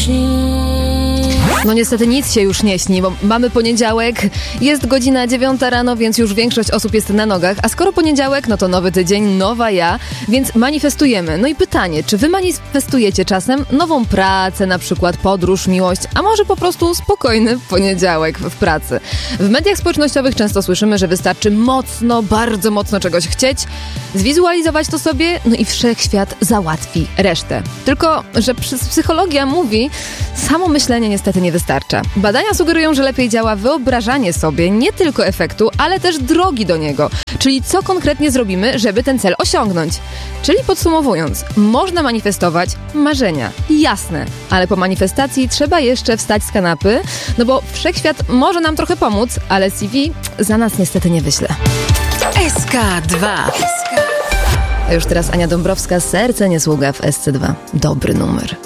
No niestety nic się już nie śni, bo mamy poniedziałek, jest godzina 9 rano, więc już większość osób jest na nogach, a skoro poniedziałek, no to nowy tydzień, nowa ja, więc manifestujemy. No i pytanie, czy wy manifestujecie czasem nową pracę, na przykład podróż, miłość, a może po prostu spokojny poniedziałek w pracy? W mediach społecznościowych często słyszymy, że wystarczy mocno, bardzo mocno czegoś chcieć, zwizualizować to sobie, no i wszechświat załatwi resztę. Tylko, że psychologia mówi, samo myślenie niestety nie wystarcza. Badania sugerują, że lepiej działa wyobrażanie sobie nie tylko efektu, ale też drogi do niego. Czyli co konkretnie zrobimy, żeby ten cel osiągnąć. Czyli podsumowując, można manifestować marzenia. Jasne, ale po manifestacji trzeba jeszcze wstać z kanapy, no bo wszechświat może nam trochę pomóc, ale CV za nas niestety nie wyśle. SK2. A już teraz Ania Dąbrowska, Serce nie sługa w SC2. Dobry numer.